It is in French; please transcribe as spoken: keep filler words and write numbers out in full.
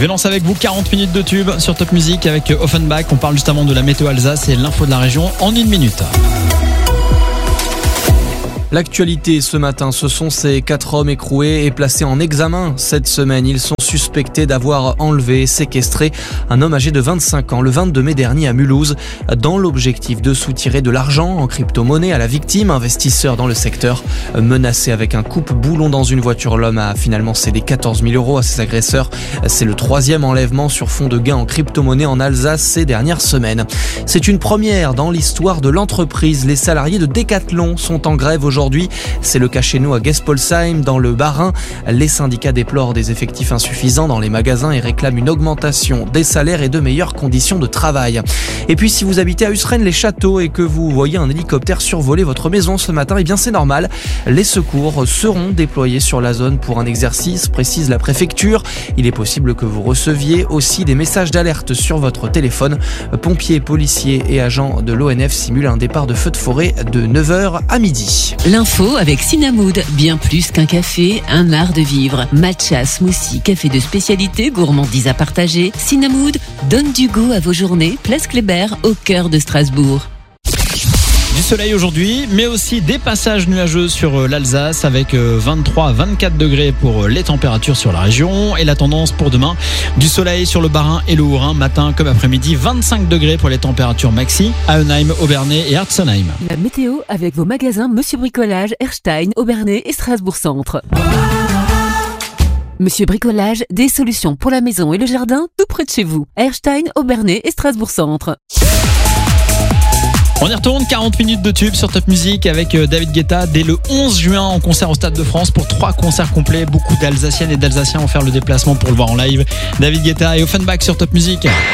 vais lancer avec vous quarante minutes de tube sur Top Music avec Offenbach. On parle juste avant de la météo Alsace et l'info de la région en une minute. L'actualité ce matin, ce sont ces quatre hommes écroués et placés en examen cette semaine. Ils sont suspectés d'avoir enlevé et séquestré un homme âgé de vingt-cinq ans le vingt-deux mai dernier à Mulhouse dans l'objectif de soutirer de l'argent en crypto-monnaie à la victime, investisseur dans le secteur. Menacé avec un coupe-boulon dans une voiture, l'homme a finalement cédé quatorze mille euros à ses agresseurs. C'est le troisième enlèvement sur fond de gains en crypto-monnaie en Alsace ces dernières semaines. C'est une première dans l'histoire de l'entreprise. Les salariés de Decathlon sont en grève aujourd'hui. Aujourd'hui, c'est le cas chez nous à Gespolsheim, dans le Bas-Rhin. Les syndicats déplorent des effectifs insuffisants dans les magasins et réclament une augmentation des salaires et de meilleures conditions de travail. Et puis, si vous habitez à Usren-les-Châteaux et que vous voyez un hélicoptère survoler votre maison ce matin, eh bien c'est normal. Les secours seront déployés sur la zone pour un exercice, précise la préfecture. Il est possible que vous receviez aussi des messages d'alerte sur votre téléphone. Pompiers, policiers et agents de l'O N F simulent un départ de feu de forêt de neuf heures à midi. L'info avec Cinnamwood, bien plus qu'un café, un art de vivre. Matcha, smoothie, café de spécialité, gourmandise à partager. Cinnamwood donne du goût à vos journées. Place Kléber, au cœur de Strasbourg. Du soleil aujourd'hui, mais aussi des passages nuageux sur l'Alsace avec vingt-trois à vingt-quatre degrés pour les températures sur la région. Et la tendance pour demain, du soleil sur le Bas-Rhin et le Haut-Rhin, matin comme après-midi, vingt-cinq degrés pour les températures maxi à Eunheim, Obernai et Herzenheim. La météo avec vos magasins Monsieur Bricolage, Erstein, Obernai et Strasbourg Centre. Monsieur Bricolage, des solutions pour la maison et le jardin tout près de chez vous. Erstein, Obernai et Strasbourg Centre. On y retourne, quarante minutes de tube sur Top Music avec David Guetta dès le onze juin en concert au Stade de France pour trois concerts complets. Beaucoup d'Alsaciennes et d'Alsaciens vont faire le déplacement pour le voir en live. David Guetta et Offenbach sur Top Music.